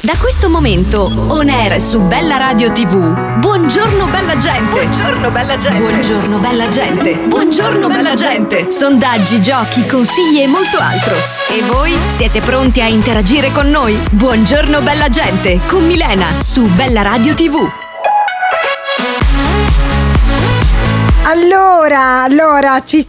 Da questo momento, on air su Bella Radio TV. Buongiorno bella gente. Buongiorno bella gente. Buongiorno bella gente. Buongiorno bella gente. Sondaggi, giochi, consigli e molto altro. E voi siete pronti a interagire con noi? Buongiorno bella gente con Milena su Bella Radio TV. Allora, ci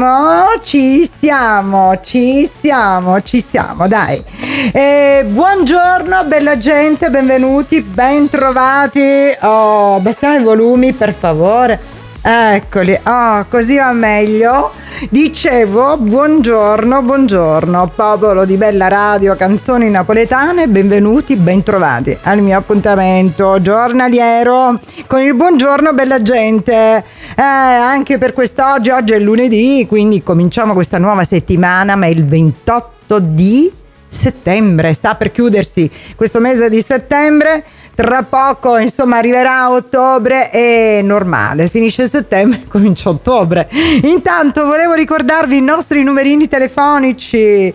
siamo, dai. Buongiorno bella gente, benvenuti, ben trovati. Oh, abbassiamo i volumi per favore. Eccoli, così va meglio. Dicevo, buongiorno, popolo di Bella Radio, canzoni napoletane, benvenuti, ben trovati al mio appuntamento giornaliero con il buongiorno bella gente. Anche per quest'oggi è lunedì, quindi cominciamo questa nuova settimana, ma è il 28 di settembre, sta per chiudersi questo mese di settembre. Tra poco, insomma, arriverà ottobre, è normale, finisce settembre, comincia ottobre. Intanto volevo ricordarvi i nostri numerini telefonici.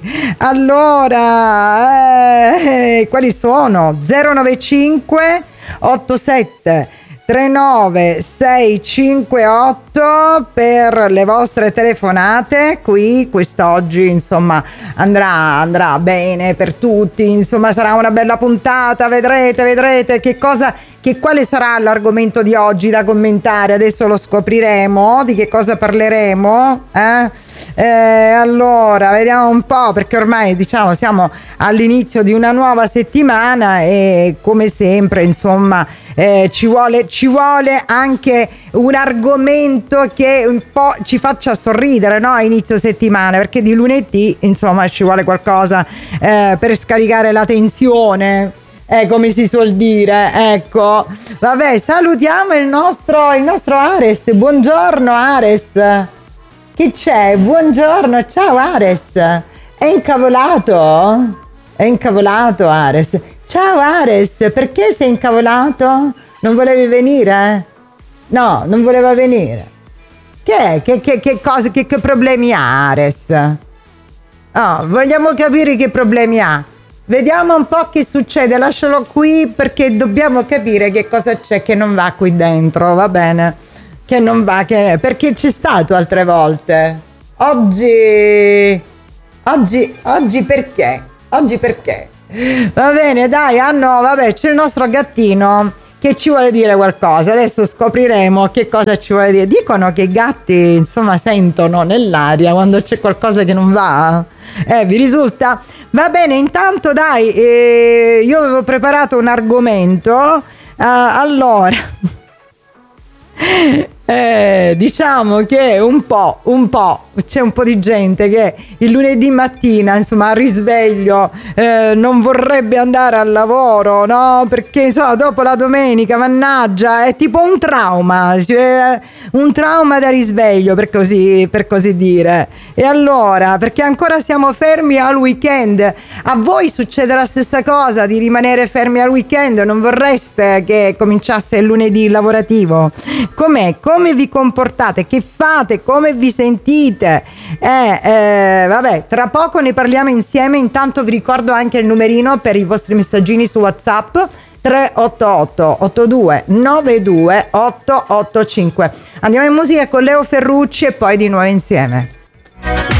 Allora, quali sono? 095 87 39 658 per le vostre telefonate. Qui quest'oggi insomma andrà bene per tutti, insomma sarà una bella puntata, vedrete quale sarà l'argomento di oggi da commentare. Adesso lo scopriremo, di che cosa parleremo, allora vediamo un po', perché ormai diciamo siamo all'inizio di una nuova settimana e come sempre insomma ci vuole anche un argomento che un po' ci faccia sorridere, no? A inizio settimana, perché di lunedì insomma ci vuole qualcosa per scaricare la tensione, come si suol dire. Ecco, vabbè, salutiamo il nostro Ares. Buongiorno Ares, che c'è? Buongiorno, ciao Ares. È incavolato Ares. Ciao Ares, perché sei incavolato? Non volevi venire? No, non voleva venire. Che cosa, che problemi ha Ares? Vogliamo capire che problemi ha. Vediamo un po' che succede, lascialo qui perché dobbiamo capire che cosa c'è che non va qui dentro, va bene? Che non va, perché c'è stato altre volte. Oggi perché? Va bene, dai, vabbè, c'è il nostro gattino che ci vuole dire qualcosa. Adesso scopriremo che cosa ci vuole dire. Dicono che i gatti, insomma, sentono nell'aria quando c'è qualcosa che non va. Vi risulta? Va bene, intanto dai, io avevo preparato un argomento. Allora, diciamo che un po' c'è un po' di gente che il lunedì mattina insomma al risveglio non vorrebbe andare al lavoro, no? Perché insomma dopo la domenica, mannaggia, è tipo un trauma, cioè, un trauma da risveglio per così dire. E allora, perché ancora siamo fermi al weekend, a voi succede la stessa cosa di rimanere fermi al weekend? Non vorreste che cominciasse il lunedì lavorativo? Com'è? Come vi comportate? Che fate? Come vi sentite? Vabbè, tra poco ne parliamo insieme. Intanto vi ricordo anche il numerino per i vostri messaggini su WhatsApp: 388 82 92 885. Andiamo in musica con Leo Ferrucci e poi di nuovo insieme.